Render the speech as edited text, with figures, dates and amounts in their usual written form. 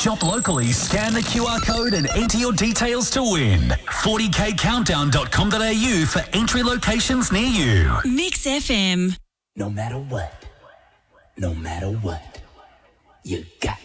shop locally, scan the QR code and enter your details to win. 40kcountdown.com.au for entry locations near you. Mix FM. No matter what, you got